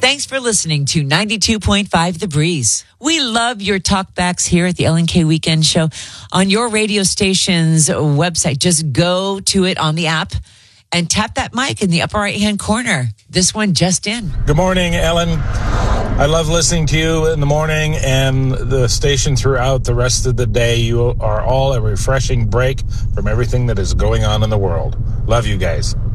Thanks for listening to 92.5 The Breeze. We love your talkbacks here at the LNK Weekend Show on your radio station's website. Just go to it on the app and tap that mic in the upper right-hand corner. This one just in. Good morning, Ellen. I love listening to you in the morning and the station throughout the rest of the day. You are all a refreshing break from everything that is going on in the world. Love you guys.